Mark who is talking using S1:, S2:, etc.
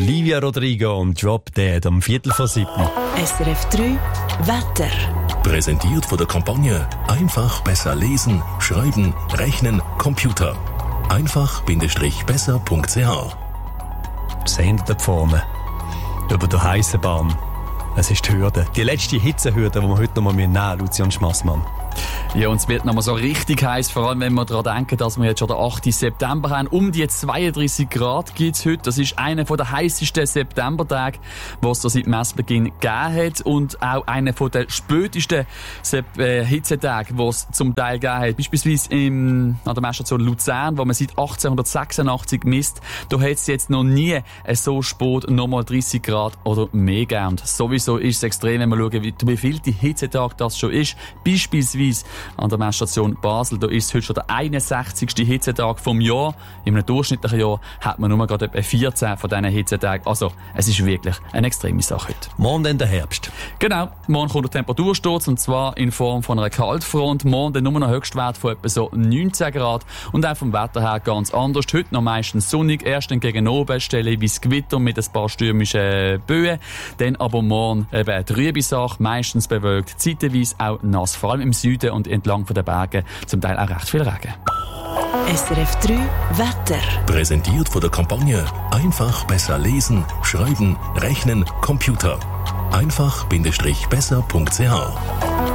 S1: Olivia Rodrigo und Drop Dead am 6:45.
S2: SRF 3 Wetter.
S3: Präsentiert von der Kampagne Einfach besser lesen, schreiben, rechnen, Computer. einfach-besser.ch.
S1: Sehen Sie da vorne? Über der heißen Bahn. Es ist die Hürde. Die letzte Hitzehürde, die wir heute noch mal nehmen müssen, Lucian Schmassmann.
S4: Ja, und es wird noch mal so richtig heiß, vor allem wenn wir daran denken, dass wir jetzt schon den 8. September haben. Um die 32 Grad gibt's heute. Das ist einer der heißesten Septembertage, was es seit Messbeginn gegeben hat. Und auch einer der spätesten Hitzetage, die es zum Teil gegeben hat. Beispielsweise an der Messstation Luzern, wo man seit 1886 misst. Da hat es jetzt noch nie so spät nochmal 30 Grad oder mehr gegeben. Und sowieso ist es extrem, wenn wir schauen, wie viel die Hitzetag das schon ist. Beispielsweise an der Messstation Basel, da ist es heute schon der 61. Hitzetag vom Jahr. In einem durchschnittlichen Jahr hat man nur gerade etwa 14 von diesen Hitzetagen. Also, es ist wirklich eine extreme Sache heute.
S1: Morgen dann der Herbst.
S4: Genau. Morgen kommt der Temperatursturz, und zwar in Form von einer Kaltfront. Morgen dann nur noch Höchstwert von etwa so 19 Grad. Und auch vom Wetter her ganz anders. Heute noch meistens sonnig. Erst dann gegen oben stellenweise Gewitter mit ein paar stürmischen Böen. Dann aber morgen eben eine trübe Sache, meistens bewölkt, zeitweise auch nass. Vor allem im Süden und entlang von den Bergen zum Teil auch recht viel Regen.
S2: SRF 3 Wetter.
S3: Präsentiert von der Kampagne Einfach besser lesen, schreiben, rechnen, Computer. einfach-besser.ch.